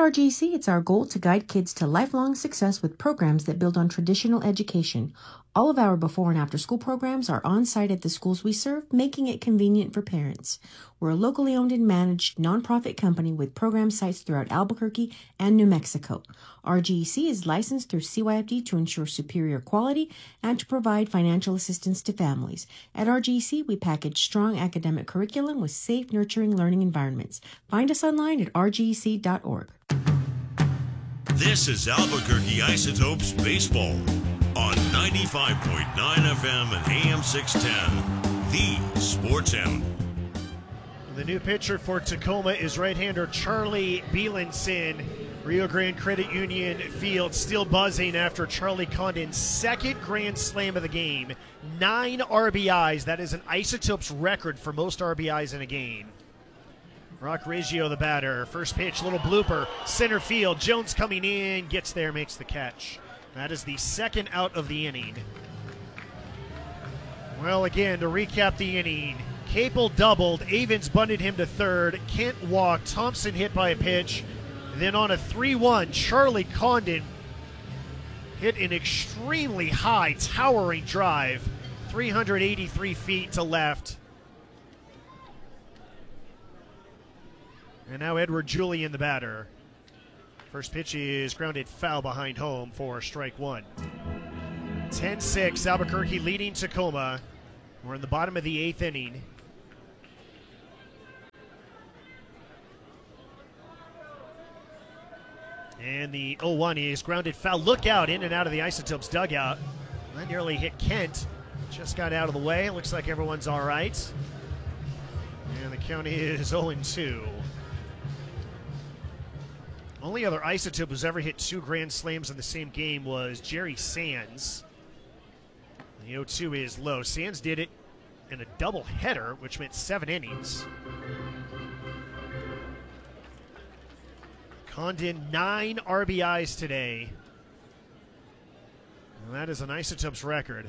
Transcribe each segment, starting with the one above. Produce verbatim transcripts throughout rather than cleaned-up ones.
R G C, it's our goal to guide kids to lifelong success with programs that build on traditional education. All of our before and after school programs are on site at the schools we serve, making it convenient for parents. We're a locally owned and managed nonprofit company with program sites throughout Albuquerque and New Mexico. R G C is licensed through C Y F D to ensure superior quality and to provide financial assistance to families. At R G C, we package strong academic curriculum with safe, nurturing learning environments. Find us online at r g c dot org. This is Albuquerque Isotopes Baseball on ninety-five point nine F M and A M six ten, the Sports Animal. The new pitcher for Tacoma is right-hander Charlie Bielenson. Rio Grande Credit Union Field still buzzing after Charlie Condon's second grand slam of the game. Nine R B Is. That is an Isotopes record for most R B Is in a game. Rock Reggio, the batter. First pitch, little blooper. Center field. Jones coming in, gets there, makes the catch. That is the second out of the inning. Well, again, to recap the inning, Capel doubled. Avens bunted him to third. Kent walked. Thompson hit by a pitch. Then on a three one, Charlie Condon hit an extremely high, towering drive, three hundred eighty-three feet to left. And now Edward Julian, the batter. First pitch is grounded foul behind home for strike one. ten six, Albuquerque leading Tacoma. We're in the bottom of the eighth inning. And the oh one is grounded foul. Look out, in and out of the Isotopes dugout. That nearly hit Kent. Just got out of the way. Looks like everyone's all right. And the count is oh and two. Only other Isotope who's ever hit two grand slams in the same game was Jerry Sands. The oh two is low. Sands did it in a double header, which meant seven innings. Condon, nine R B Is today. And that is an Isotopes record.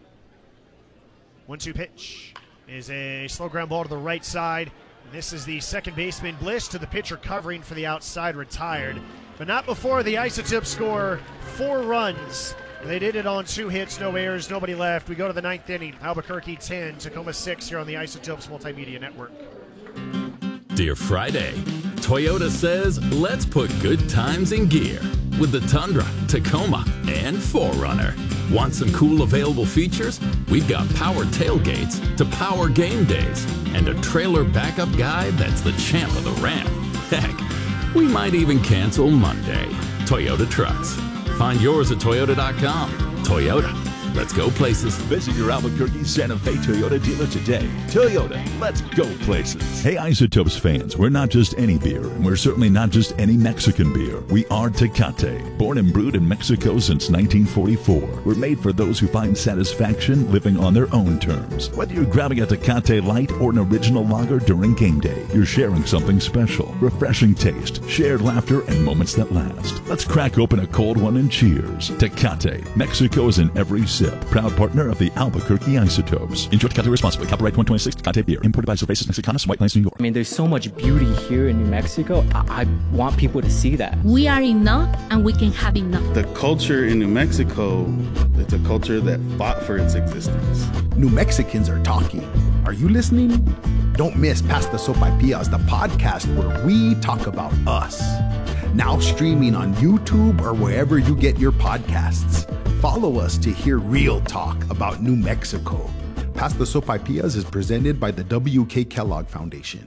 one two pitch is a slow ground ball to the right side. And this is the second baseman, Bliss, to the pitcher covering for the outside, retired. But not before the Isotopes score four runs. They did it on two hits, no errors, nobody left. We go to the ninth inning. Albuquerque ten, Tacoma six here on the Isotopes Multimedia Network. Dear Friday, Toyota says, let's put good times in gear with the Tundra, Tacoma, and four runner. Want some cool available features? We've got power tailgates to power game days and a trailer backup guy that's the champ of the ramp. Heck, we might even cancel Monday. Toyota Trucks. Find yours at toyota dot com. Toyota. Let's go places. Visit your Albuquerque Santa Fe Toyota dealer today. Toyota, let's go places. Hey, Isotopes fans, we're not just any beer, and we're certainly not just any Mexican beer. We are Tecate, born and brewed in Mexico since nineteen forty-four. We're made for those who find satisfaction living on their own terms. Whether you're grabbing a Tecate Light or an original lager during game day, you're sharing something special. Refreshing taste, shared laughter, and moments that last. Let's crack open a cold one and cheers. Tecate, Mexico is in every sip. Proud partner of the Albuquerque Isotopes. Enjoy Tecate responsibly. Copyright twenty twenty-six Tecate Beer. Imported by Cervezas Mexicanas, White Plains, New York. I mean, there's so much beauty here in New Mexico. I, I want people to see that. We are enough, and we can have enough. The culture in New Mexico, it's a culture that fought for its existence. New Mexicans are talking. Are you listening? Don't miss Past the Sopaipillas, the podcast where we talk about us. Now streaming on YouTube or wherever you get your podcasts. Follow us to hear real talk about New Mexico. Past the Sopaipillas is presented by the W K Kellogg Foundation.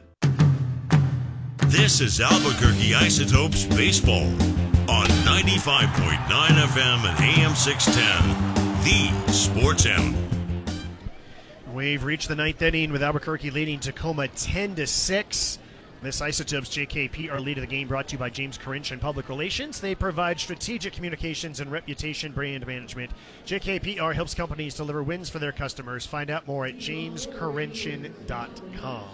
This is Albuquerque Isotopes Baseball on ninety-five point nine F M and A M six ten, the Sports Animal. We've reached the ninth inning with Albuquerque leading Tacoma ten to six. This Isotopes J K P R lead of the game brought to you by James Corinch and Public Relations. They provide strategic communications and reputation brand management. J K P R helps companies deliver wins for their customers. Find out more at james corinchian dot com.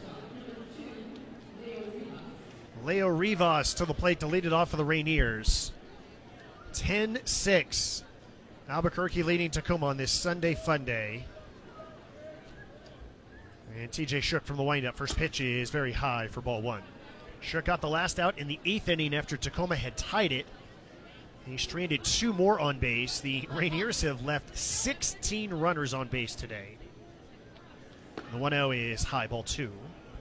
Leo Rivas to the plate to lead it off for the Rainiers. ten six. Albuquerque leading Tacoma on this Sunday Fun Day. And T J Shook from the windup. First pitch is very high for ball one. Shook got the last out in the eighth inning after Tacoma had tied it. He stranded two more on base. The Rainiers have left sixteen runners on base today. The one oh is high, ball two.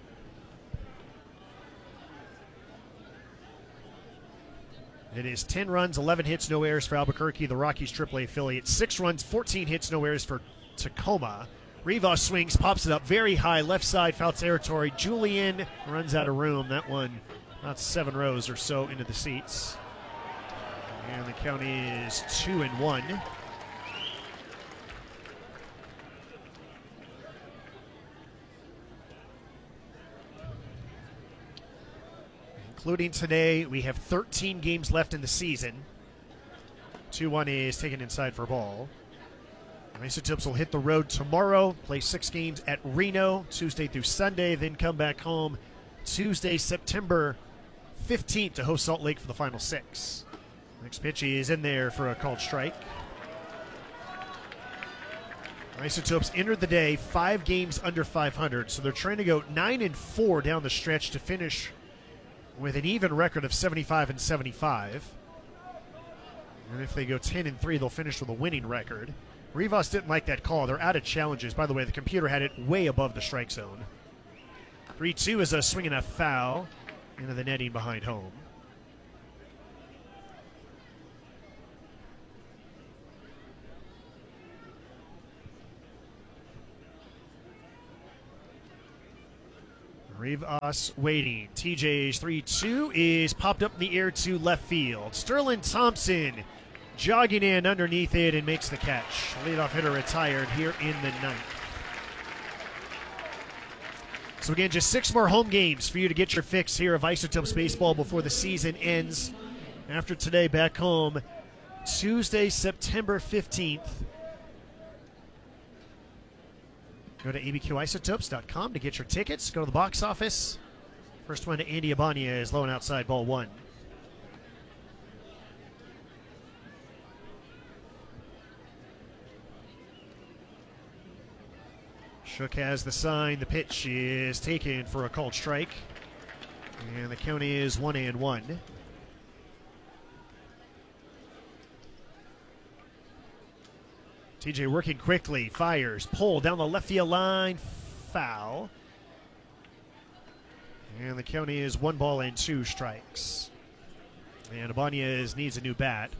It is ten runs, eleven hits, no errors for Albuquerque, the Rockies triple A affiliate. six runs, fourteen hits, no errors for Tacoma. Rivas swings, pops it up very high, left side, foul territory. Julian runs out of room. That one about seven rows or so into the seats. And the count is two and one. Including today, we have thirteen games left in the season. two one is taken inside for a ball. Isotopes will hit the road tomorrow, play six games at Reno, Tuesday through Sunday, then come back home Tuesday, September fifteenth to host Salt Lake for the final six. Next pitch is in there for a called strike. Isotopes entered the day five games under five hundred, so they're trying to go nine and four down the stretch to finish with an even record of seventy-five and seventy-five. And if they go ten and three, they'll finish with a winning record. Rivas didn't like that call. They're out of challenges. By the way, the computer had it way above the strike zone. three two is a swing and a foul into the netting behind home. Rivas waiting. T J's three two is popped up in the air to left field. Sterling Thompson jogging in underneath it and makes the catch. Leadoff hitter retired here in the ninth. So again, just six more home games for you to get your fix here of Isotopes baseball before the season ends. After today, back home Tuesday, September fifteenth. Go to A B Q isotopes dot com to get your tickets. Go to the box office. First one to Andy Abania is low and outside, ball one. Shook has the sign. The pitch is taken for a called strike. And the count is one and one. T J working quickly, fires, pull down the left field line, foul. And the count is one ball and two strikes. And Ibanez needs a new bat.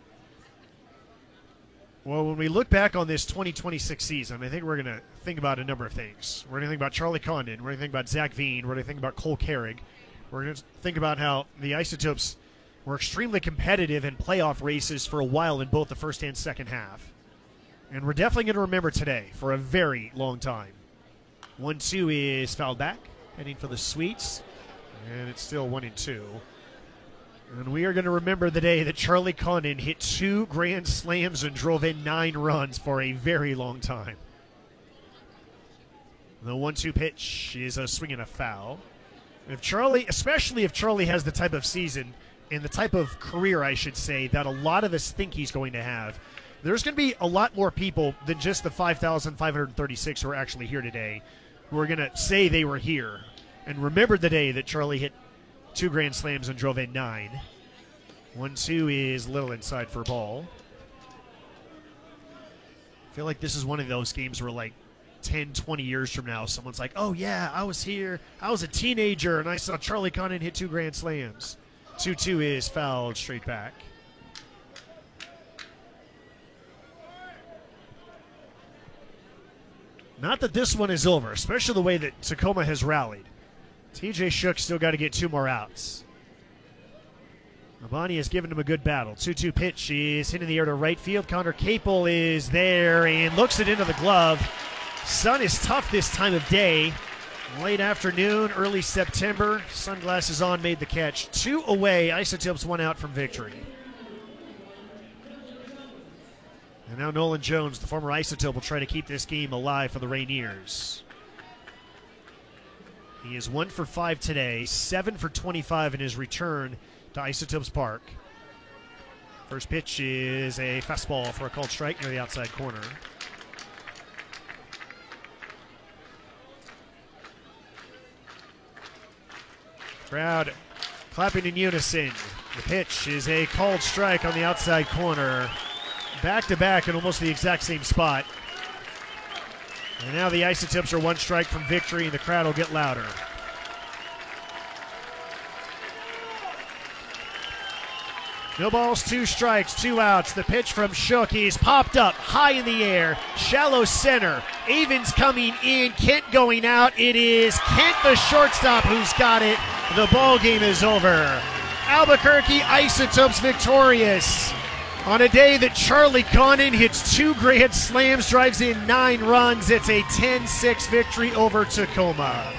Well, when we look back on this twenty twenty-six season, I think we're going to think about a number of things. We're going to think about Charlie Condon. We're going to think about Zach Veen. We're going to think about Cole Carrig. We're going to think about how the Isotopes were extremely competitive in playoff races for a while in both the first and second half. And we're definitely going to remember today for a very long time. one two is fouled back, heading for the Sweets. And it's still one and two. And we are going to remember the day that Charlie Condon hit two grand slams and drove in nine runs for a very long time. The one two pitch is a swing and a foul. If Charlie, especially if Charlie has the type of season and the type of career, I should say, that a lot of us think he's going to have, there's going to be a lot more people than just the five thousand five hundred thirty-six who are actually here today who are going to say they were here and remember the day that Charlie hit two grand slams and drove in nine. one two is little inside for a ball. I feel like this is one of those games where, like, ten, twenty years from now, someone's like, oh, yeah, I was here. I was a teenager, and I saw Charlie Condon hit two grand slams. two two is fouled straight back. Not that this one is over, especially the way that Tacoma has rallied. T J Shook still got to get two more outs. Abani has given him a good battle. two two pitch is hit in the air to right field. Connor Capel is there and looks it into the glove. Sun is tough this time of day. Late afternoon, early September. Sunglasses on, made the catch. Two away, Isotopes one out from victory. And now Nolan Jones, the former Isotope, will try to keep this game alive for the Rainiers. He is one for five today, seven for twenty-five in his return to Isotopes Park. First pitch is a fastball for a called strike near the outside corner. Crowd clapping in unison. The pitch is a called strike on the outside corner. Back-to-back in almost the exact same spot. And now the Isotopes are one strike from victory, and the crowd will get louder. No balls, two strikes, two outs. The pitch from Shook. He's popped up high in the air. Shallow center. Avens coming in. Kent going out. It is Kent, the shortstop, who's got it. The ball game is over. Albuquerque Isotopes victorious on a day that Charlie Condon hits two grand slams, drives in nine runs. It's a ten six victory over Tacoma.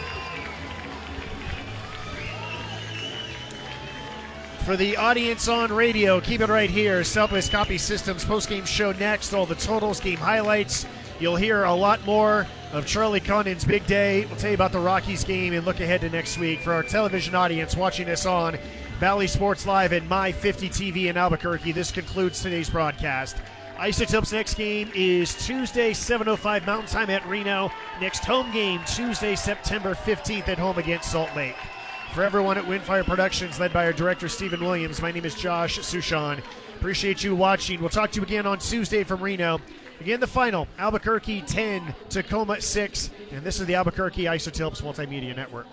For the audience on radio, keep it right here. Southwest Copy Systems postgame show next. All the totals, game highlights. You'll hear a lot more of Charlie Condon's big day. We'll tell you about the Rockies game and look ahead to next week. For our television audience watching us on Valley Sports Live and My fifty T V in Albuquerque, this concludes today's broadcast. Isotopes' next game is Tuesday, seven oh five Mountain Time at Reno. Next home game, Tuesday, September fifteenth at home against Salt Lake. For everyone at Windfire Productions, led by our director, Stephen Williams, my name is Josh Sushan. Appreciate you watching. We'll talk to you again on Tuesday from Reno. Again, the final, Albuquerque ten, Tacoma six, and this is the Albuquerque Isotopes Multimedia Network.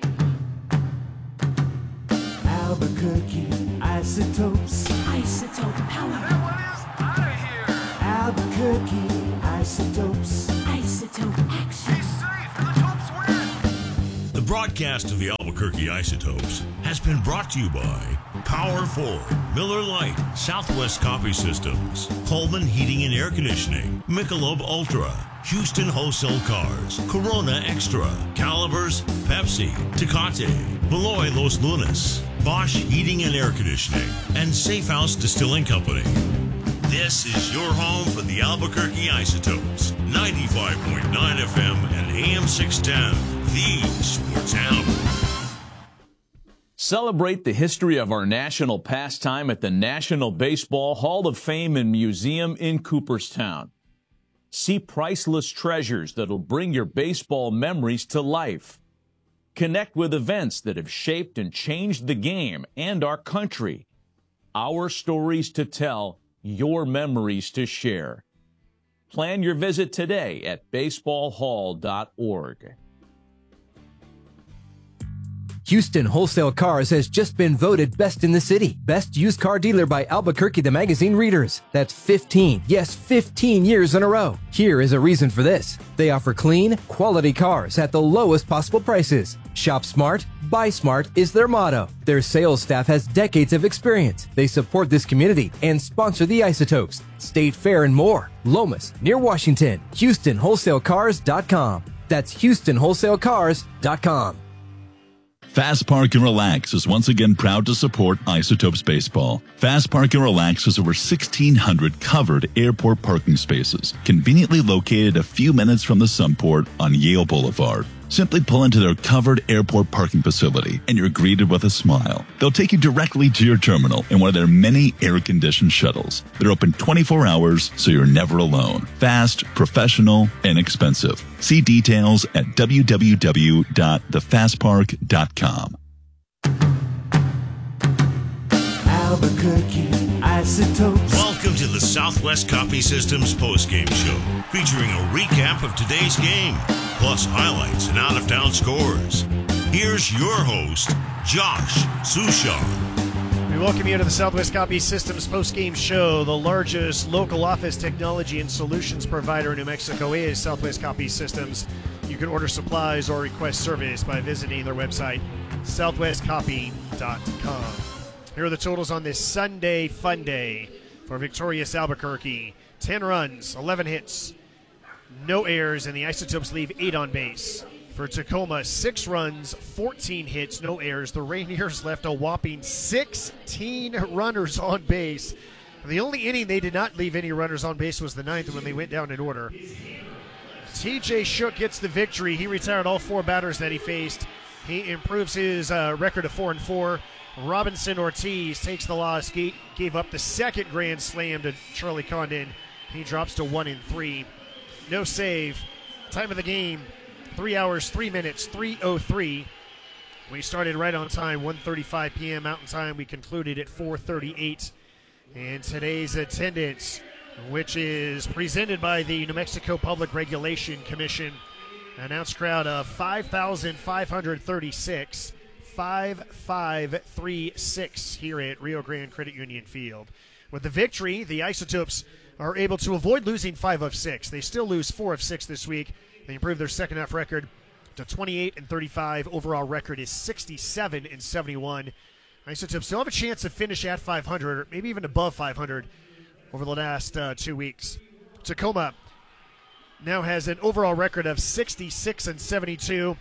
Albuquerque Isotopes. Isotope power. That one is out of here. Albuquerque Isotopes. Isotope action. Be safe, the Topes win. The broadcast of the Albuquerque Isotopes has been brought to you by Power Ford, Miller Lite, Southwest Copy Systems, Coleman Heating and Air Conditioning, Michelob Ultra, Houston Wholesale Cars, Corona Extra, Calibers, Pepsi, Tecate, Beloy Los Lunas, Bosch Heating and Air Conditioning, and Safe House Distilling Company. This is your home for the Albuquerque Isotopes, ninety-five point nine F M and A M six ten, the Sports Animal. Celebrate the history of our national pastime at the National Baseball Hall of Fame and Museum in Cooperstown. See priceless treasures that'll bring your baseball memories to life. Connect with events that have shaped and changed the game and our country. Our stories to tell, your memories to share. Plan your visit today at baseball hall dot org. Houston Wholesale Cars has just been voted best in the city. Best used car dealer by Albuquerque the Magazine readers. That's fifteen, yes, fifteen years in a row. Here is a reason for this. They offer clean, quality cars at the lowest possible prices. Shop smart, buy smart is their motto. Their sales staff has decades of experience. They support this community and sponsor the Isotopes, State Fair, and more. Lomas, near Washington. Houston Wholesale Cars dot com. That's Houston Wholesale Cars dot com. Fast Park and Relax is once again proud to support Isotopes Baseball. Fast Park and Relax has over sixteen hundred covered airport parking spaces, conveniently located a few minutes from the Sunport on Yale Boulevard. Simply pull into their covered airport parking facility and you're greeted with a smile. They'll take you directly to your terminal in one of their many air-conditioned shuttles. They're open twenty-four hours, so you're never alone. Fast, professional, inexpensive. See details at w w w dot the fast park dot com. Albuquerque Isotopes. Welcome to the Southwest Copy Systems postgame show, featuring a recap of today's game, plus highlights and out-of-town scores. Here's your host, Josh Sushan. We welcome you to the Southwest Copy Systems postgame show. The largest local office technology and solutions provider in New Mexico is Southwest Copy Systems. You can order supplies or request service by visiting their website, southwest copy dot com. Here are the totals on this Sunday fun day for victorious Albuquerque. ten runs, eleven hits, no errors, and the Isotopes leave eight on base. For Tacoma, six runs, fourteen hits, no errors. The Rainiers left a whopping sixteen runners on base. The only inning they did not leave any runners on base was the ninth when they went down in order. T J Shook gets the victory. He retired all four batters that he faced. He improves his uh, record of four and four. Robinson Ortiz takes the loss, gave up the second grand slam to Charlie Condon. He drops to one and three. No save. Time of the game, three hours, three minutes, three oh three. We started right on time, one thirty-five p.m. Mountain Time. We concluded at four thirty-eight. And today's attendance, which is presented by the New Mexico Public Regulation Commission, announced crowd of five thousand five hundred thirty-six, five five three six here at Rio Grande Credit Union Field. With the victory, the Isotopes are able to avoid losing five of six. They still lose four of six this week. They improved their second half record to twenty-eight and thirty-five. Overall record is sixty-seven and seventy-one. Isotopes still have a chance to finish at five hundred, or maybe even above five hundred over the last uh, two weeks. Tacoma now has an overall record of sixty-six and seventy-two,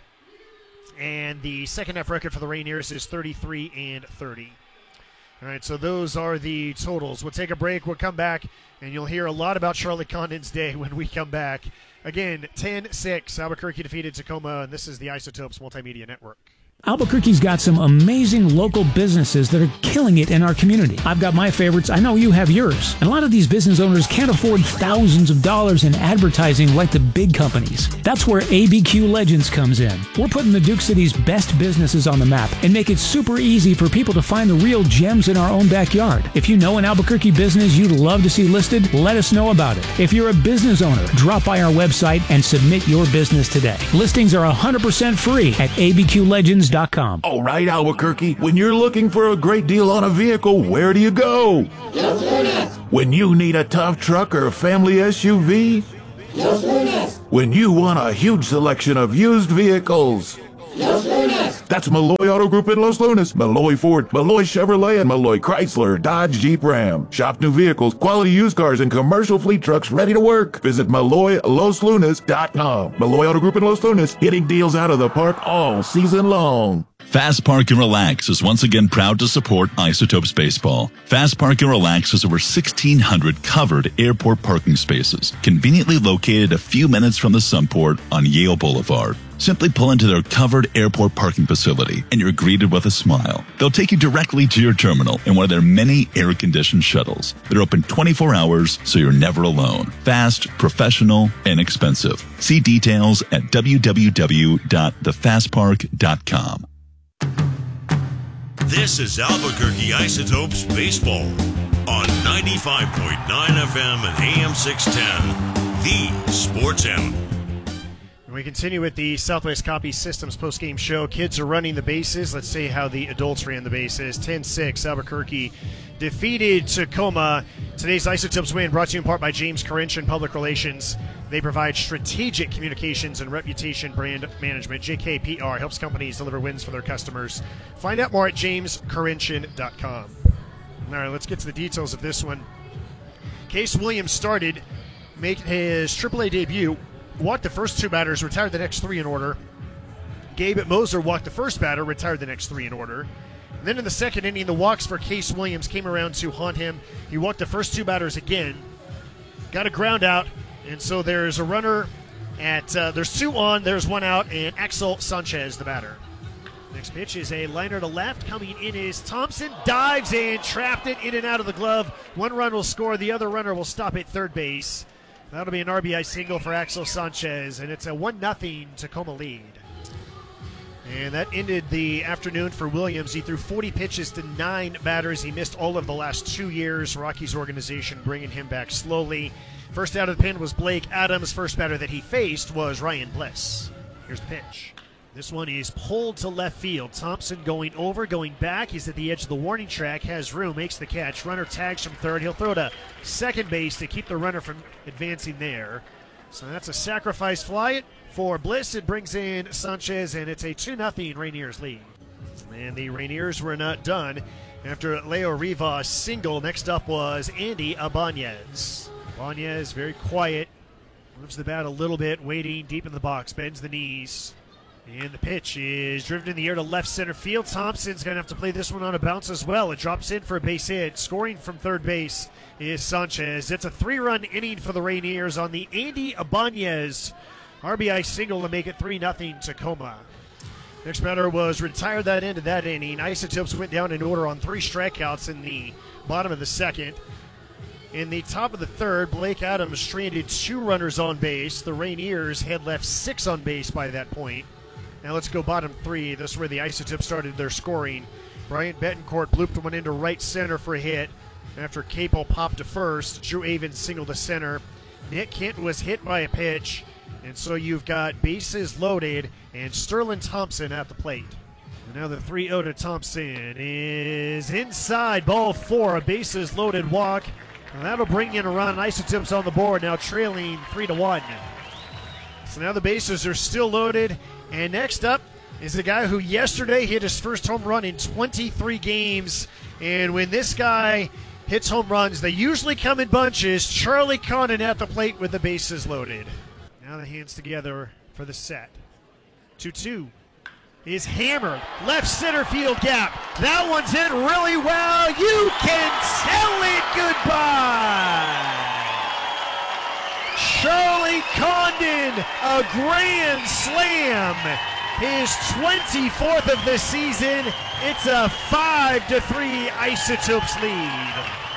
and the second half record for the Rainiers is thirty-three and thirty. All right, so those are the totals. We'll take a break. We'll come back, and you'll hear a lot about Charlie Condon's day when we come back. Again, ten six, Albuquerque defeated Tacoma, and this is the Isotopes Multimedia Network. Albuquerque's got some amazing local businesses that are killing it in our community. I've got my favorites. I know you have yours. And a lot of these business owners can't afford thousands of dollars in advertising like the big companies. That's where A B Q Legends comes in. We're putting the Duke City's best businesses on the map and make it super easy for people to find the real gems in our own backyard. If you know an Albuquerque business you'd love to see listed, let us know about it. If you're a business owner, drop by our website and submit your business today. Listings are one hundred percent free at A B Q legends dot com. All right, Albuquerque, when you're looking for a great deal on a vehicle, where do you go? Los Lunas. When you need a tough truck or a family S U V? Los Lunas. When you want a huge selection of used vehicles? Los Lunas. That's Malloy Auto Group in Los Lunas. Malloy Ford, Malloy Chevrolet, and Malloy Chrysler, Dodge, Jeep, Ram. Shop new vehicles, quality used cars, and commercial fleet trucks ready to work. Visit Malloy Los Lunas dot com. Malloy Auto Group in Los Lunas, hitting deals out of the park all season long. Fast Park and Relax is once again proud to support Isotopes Baseball. Fast Park and Relax has over sixteen hundred covered airport parking spaces, conveniently located a few minutes from the Sunport on Yale Boulevard. Simply pull into their covered airport parking facility and you're greeted with a smile. They'll take you directly to your terminal in one of their many air-conditioned shuttles. They're open twenty-four hours, so you're never alone. Fast, professional, and expensive. See details at w w w dot the fast park dot com. This is Albuquerque Isotopes Baseball on ninety-five point nine F M and A M six ten, the Sports Animal. We continue with the Southwest Copy Systems postgame show. Kids are running the bases. Let's see how the adults ran the bases. ten six, Albuquerque defeated Tacoma. Today's Isotopes win brought to you in part by James Corintian Public Relations. They provide strategic communications and reputation brand management. J K P R helps companies deliver wins for their customers. Find out more at james corintian dot com. All right, let's get to the details of this one. Case Williams started, made his triple A debut, walked the first two batters, retired the next three in order. Gabe Moser walked the first batter, retired the next three in order. And then in the second inning, the walks for Case Williams came around to haunt him. He walked the first two batters again, got a ground out, and so there's a runner at, uh, there's two on, there's one out, and Axel Sanchez, the batter. Next pitch is a liner to left. Coming in is Thompson, dives and trapped it in and out of the glove. One run will score, the other runner will stop at third base. That'll be an R B I single for Axel Sanchez, and it's a one nothing Tacoma lead. And that ended the afternoon for Williams. He threw forty pitches to nine batters. He missed all of the last two years. Rocky's organization bringing him back slowly. First out of the pen was Blake Adams. First batter that he faced was Ryan Bliss. Here's the pitch. This one is pulled to left field. Thompson going over, going back. He's at the edge of the warning track, has room, makes the catch. Runner tags from third. He'll throw to second base to keep the runner from advancing there. So that's a sacrifice fly for Bliss. It brings in Sanchez, and it's a two nothing Rainiers lead. And the Rainiers were not done after Leo Rivas single. Next up was Andy Abanez. Abanez, very quiet, moves the bat a little bit, waiting deep in the box, bends the knees. And the pitch is driven in the air to left center field. Thompson's going to have to play this one on a bounce as well. It drops in for a base hit. Scoring from third base is Sanchez. It's a three-run inning for the Rainiers on the Andy Abanez R B I single to make it three nothing Tacoma. Next batter was retired that end of that inning. Isotopes went down in order on three strikeouts in the bottom of the second. In the top of the third, Blake Adams stranded two runners on base. The Rainiers had left six on base by that point. Now let's go bottom three. This is where the Isotopes started their scoring. Bryant Betancourt blooped one into right center for a hit. After Capel popped to first, Drew Avens singled to center. Nick Kent was hit by a pitch, and so you've got bases loaded and Sterling Thompson at the plate. And now the three oh to Thompson is inside, ball four, a bases loaded walk. And that'll bring in a run. Isotopes on the board, now trailing three to one. So now the bases are still loaded, and next up is the guy who yesterday hit his first home run in twenty-three games. And when this guy hits home runs, they usually come in bunches. Charlie Condon at the plate with the bases loaded. Now the hands together for the set. two two is hammered. Left center field gap. That one's hit really well. You can tell it goodbye. Charlie Condon, a grand slam. His twenty-fourth of the season. It's a five to three Isotopes lead.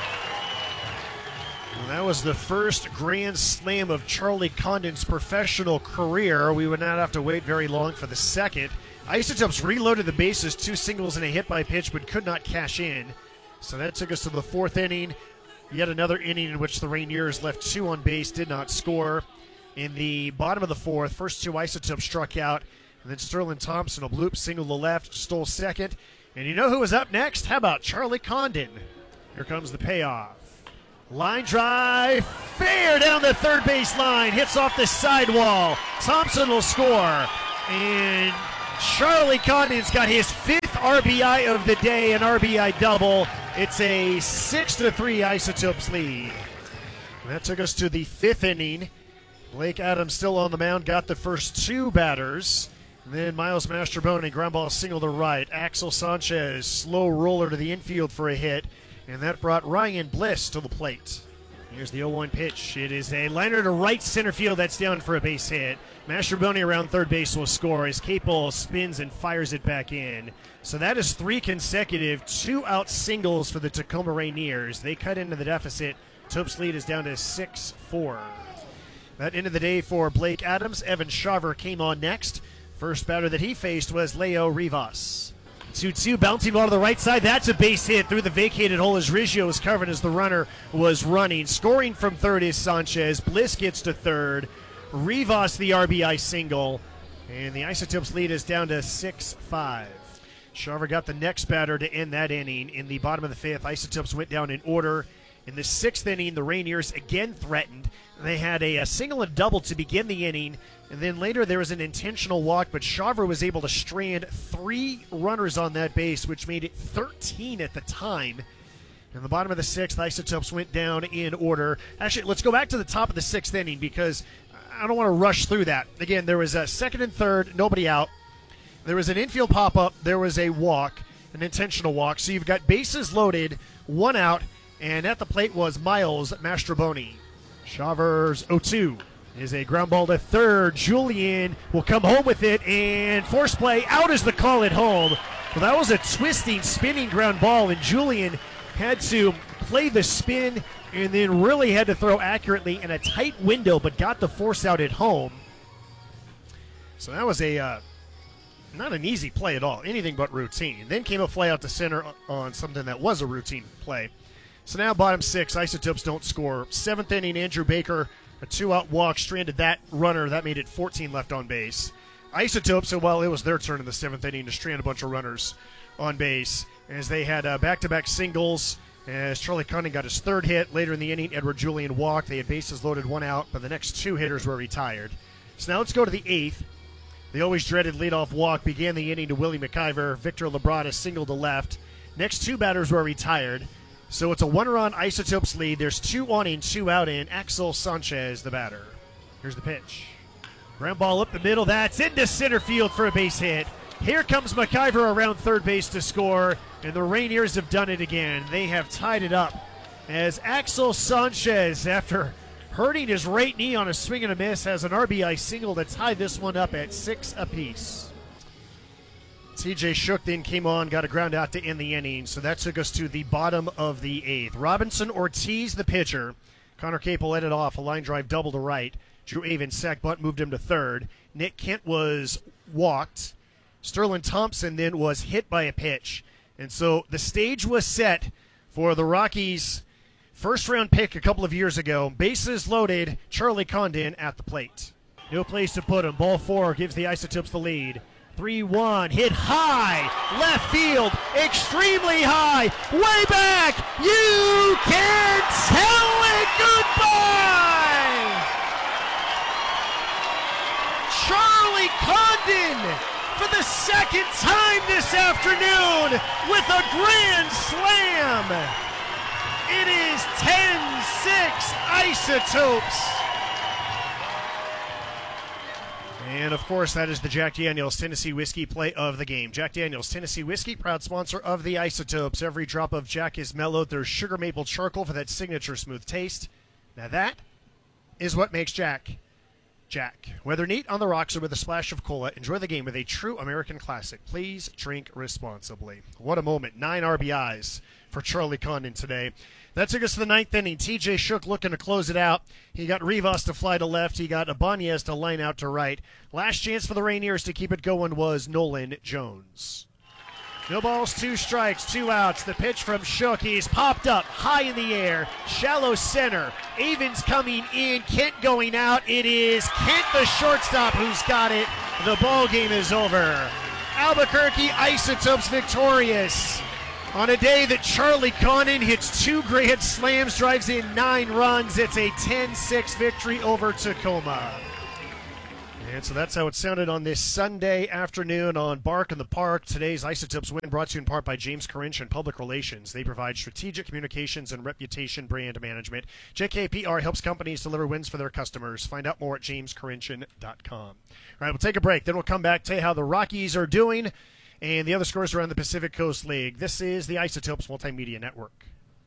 Well, that was the first grand slam of Charlie Condon's professional career. We would not have to wait very long for the second. Isotopes reloaded the bases, two singles and a hit by pitch, but could not cash in. So that took us to the fourth inning. Yet another inning in which the Rainiers left two on base, did not score. In the bottom of the fourth, first two Isotopes struck out. And then Sterling Thompson, a bloop single to left, stole second. And you know who was up next? How about Charlie Condon? Here comes the payoff. Line drive, fair down the third base line, hits off the sidewall. Thompson will score. And Charlie Condon's got his fifth R B I of the day, an R B I double. It's a six to three Isotopes lead. And that took us to the fifth inning. Blake Adams still on the mound, got the first two batters. And then Miles Mastrobuoni, ground ball single to right. Axel Sanchez, slow roller to the infield for a hit. And that brought Ryan Bliss to the plate. Here's the oh one pitch. It is a liner to right center field. That's down for a base hit. Mastrobuoni around third base will score as Capel spins and fires it back in. So that is three consecutive two-out singles for the Tacoma Rainiers. They cut into the deficit. Topes lead is down to six four. That end of the day for Blake Adams. Evan Shaver came on next. First batter that he faced was Leo Rivas. two two, bouncing ball to the right side. That's a base hit through the vacated hole as Riggio was covered as the runner was running. Scoring from third is Sanchez. Bliss gets to third. Rivas the R B I single. And the Isotopes lead is down to six five. Shaver got the next batter to end that inning. In the bottom of the fifth, Isotopes went down in order. In the sixth inning, the Rainiers again threatened. They had a, a single and double to begin the inning, and then later there was an intentional walk, but Shaver was able to strand three runners on that base, which made it thirteen at the time. In the bottom of the sixth, Isotopes went down in order. Actually, let's go back to the top of the sixth inning because I don't want to rush through that. Again, there was a second and third, nobody out. There was an infield pop-up. There was a walk, an intentional walk. So you've got bases loaded, one out, and at the plate was Miles Mastrobuoni. Shaver's oh two is a ground ball to third. Julian will come home with it, and force play out is the call at home. Well, that was a twisting, spinning ground ball, and Julian had to play the spin and then really had to throw accurately in a tight window, but got the force out at home. So that was a uh, not an easy play at all, anything but routine. Then came a fly out to center on something that was a routine play. So now bottom six, Isotopes don't score. Seventh inning, Andrew Baker, a two-out walk, stranded that runner. That made it fourteen left on base. Isotopes, so well, it was their turn in the seventh inning to strand a bunch of runners on base as they had uh, back-to-back singles. As Charlie Condon got his third hit. Later in the inning, Edward Julian walked. They had bases loaded, one out, but the next two hitters were retired. So now let's go to the eighth. The always dreaded leadoff walk began the inning to Willie McIver. Victor Labrada singled to left. Next two batters were retired. So it's a one-run Isotopes lead. There's two on in, two out in. Axel Sanchez, the batter. Here's the pitch. Ground ball up the middle. That's into center field for a base hit. Here comes McIver around third base to score, and the Rainiers have done it again. They have tied it up as Axel Sanchez, after hurting his right knee on a swing and a miss, has an R B I single to tie this one up at six apiece. T J Shook then came on, got a ground out to end the inning, so that took us to the bottom of the eighth. Robinson Ortiz, the pitcher. Connor Capel led it off, a line drive double to right. Drew Avens sack bunt moved him to third. Nick Kent was walked. Sterling Thompson then was hit by a pitch. And so the stage was set for the Rockies' first-round pick a couple of years ago. Bases loaded, Charlie Condon at the plate. No place to put him. Ball four gives the Isotopes the lead. three one, hit high, left field, extremely high, way back. You can tell it goodbye. Charlie Condon for the second time this afternoon with a grand slam. It is ten six Isotopes. And, of course, that is the Jack Daniels Tennessee Whiskey play of the game. Jack Daniels Tennessee Whiskey, proud sponsor of the Isotopes. Every drop of Jack is mellowed. There's sugar maple charcoal for that signature smooth taste. Now that is what makes Jack, Jack. Whether neat on the rocks or with a splash of cola, enjoy the game with a true American classic. Please drink responsibly. What a moment. Nine R B Is for Charlie Condon today. That took us to the ninth inning. T J Shook looking to close it out. He got Rivas to fly to left. He got Ibanez to line out to right. Last chance for the Rainiers to keep it going was Nolan Jones. No balls, two strikes, two outs. The pitch from Shook. He's popped up high in the air. Shallow center. Avens coming in. Kent going out. It is Kent, the shortstop, who's got it. The ball game is over. Albuquerque Isotopes victorious. On a day that Charlie Condon hits two grand slams, drives in nine runs, it's a ten six victory over Tacoma. And so that's how it sounded on this Sunday afternoon on Bark in the Park. Today's Isotopes win brought to you in part by James Corinch and Public Relations. They provide strategic communications and reputation brand management. J K P R helps companies deliver wins for their customers. Find out more at james corinchian dot com. All right, we'll take a break. Then we'll come back, tell you how the Rockies are doing and the other scores around the Pacific Coast League. This is the Isotopes Multimedia Network.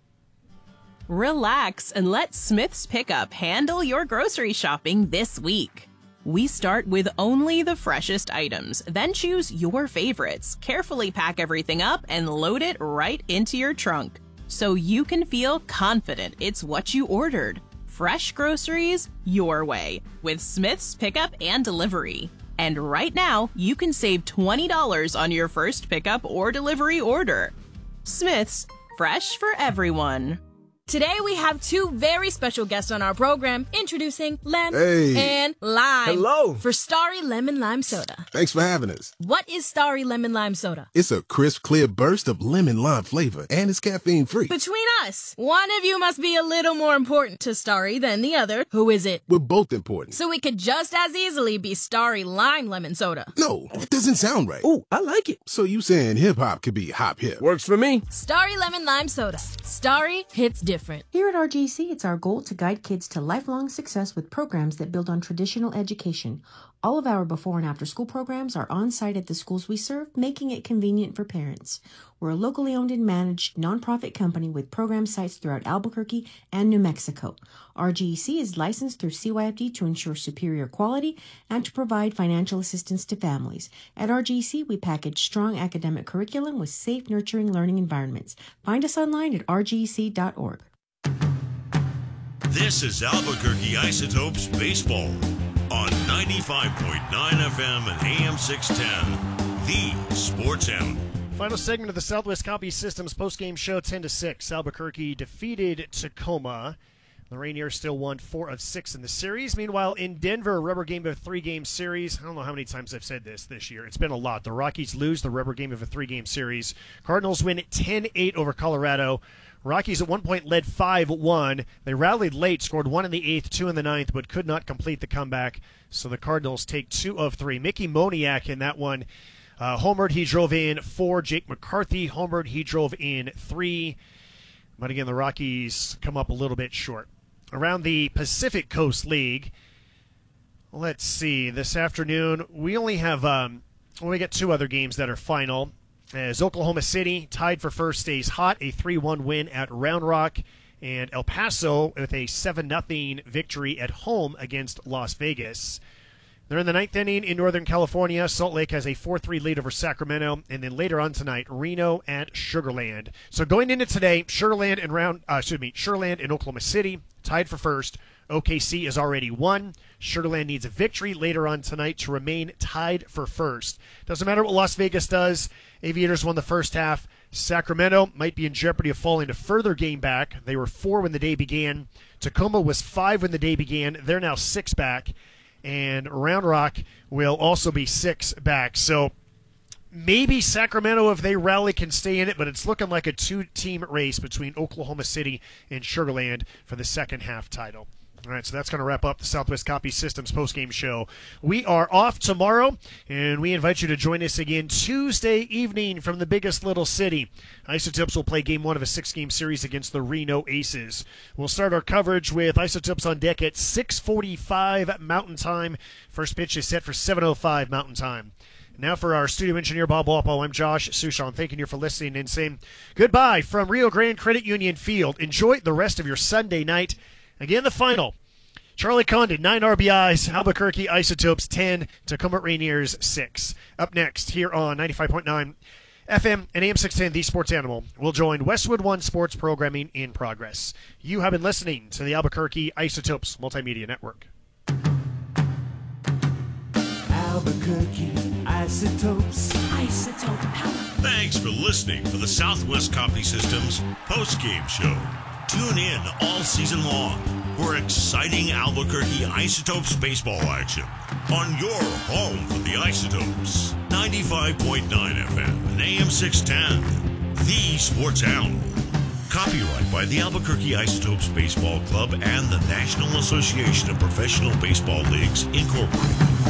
Relax and let Smith's Pickup handle your grocery shopping this week. We start with only the freshest items, then choose your favorites, carefully pack everything up, and load it right into your trunk, so you can feel confident it's what you ordered. Fresh groceries your way with Smith's Pickup and Delivery. And right now, you can save twenty dollars on your first pickup or delivery order. Smith's, fresh for everyone. Today we have two very special guests on our program, introducing Lem Hey. and Lime. Hello. For Starry Lemon Lime Soda. Thanks for having us. What is Starry Lemon Lime Soda? It's a crisp, clear burst of lemon lime flavor, and it's caffeine free. Between us, one of you must be a little more important to Starry than the other. Who is it? We're both important. So it could just as easily be Starry Lime Lemon Soda. No, that doesn't sound right. Oh, I like it. So you saying hip hop could be hop hip? Works for me. Starry Lemon Lime Soda. Starry hits different. Here at R G C, it's our goal to guide kids to lifelong success with programs that build on traditional education. All of our before and after school programs are on site at the schools we serve, making it convenient for parents. We're a locally owned and managed nonprofit company with program sites throughout Albuquerque and New Mexico. R G C is licensed through C Y F D to ensure superior quality and to provide financial assistance to families. At R G C, we package strong academic curriculum with safe, nurturing learning environments. Find us online at r g c dot org. This is Albuquerque Isotopes Baseball on ninety-five point nine F M and A M six ten, the Sports Hound. Final segment of the Southwest Copy Systems postgame show, ten to six. Albuquerque defeated Tacoma. The Rainiers still won four of six in the series. Meanwhile, in Denver, a rubber game of a three-game series. I don't know how many times I've said this this year. It's been a lot. The Rockies lose the rubber game of a three-game series. Cardinals win ten eight over Colorado. Rockies at one point led five one. They rallied late, scored one in the eighth, two in the ninth, but could not complete the comeback. So the Cardinals take two of three. Mickey Moniak in that one uh, homered. He drove in four. Jake McCarthy homered. He drove in three. But again, the Rockies come up a little bit short. Around the Pacific Coast League, let's see. This afternoon, we only have um, well, we got two other games that are final. As Oklahoma City, tied for first, stays hot, a three one win at Round Rock, and El Paso with a seven nothing victory at home against Las Vegas. They're in the ninth inning in Northern California. Salt Lake has a four three lead over Sacramento, and then later on tonight, Reno at Sugar Land. So going into today, Sugar Land and round, uh, excuse me, Sugar Land and Oklahoma City tied for first. O K C is already won. Sugar Land needs a victory later on tonight to remain tied for first. Doesn't matter what Las Vegas does. Aviators won the first half. Sacramento might be in jeopardy of falling a further game back. They were four when the day began. Tacoma was five when the day began. They're now six back. And Round Rock will also be six back. So maybe Sacramento, if they rally, can stay in it, but it's looking like a two-team race between Oklahoma City and Sugar Land for the second half title. All right, so that's going to wrap up the Southwest Copy Systems postgame show. We are off tomorrow, and we invite you to join us again Tuesday evening from the biggest little city. Isotopes will play game one of a six-game series against the Reno Aces. We'll start our coverage with Isotopes on deck at six forty-five Mountain Time. First pitch is set for seven oh five Mountain Time. Now for our studio engineer, Bob Walpole, I'm Josh Sushon. Thanking you for listening and saying goodbye from Rio Grande Credit Union Field. Enjoy the rest of your Sunday night. Again, the final. Charlie Condon, nine R B Is. Albuquerque Isotopes, ten. Tacoma Rainiers, six. Up next, here on ninety-five point nine F M and A M six ten, The Sports Animal, we'll join Westwood One Sports Programming in progress. You have been listening to the Albuquerque Isotopes Multimedia Network. Albuquerque Isotopes. Isotope power. Thanks for listening to the Southwest Copy Systems post-game show. Tune in all season long for exciting Albuquerque Isotopes baseball action on your home for the Isotopes. ninety-five point nine F M and A M six ten, The Sports Animal. Copyright by the Albuquerque Isotopes Baseball Club and the National Association of Professional Baseball Leagues, Incorporated.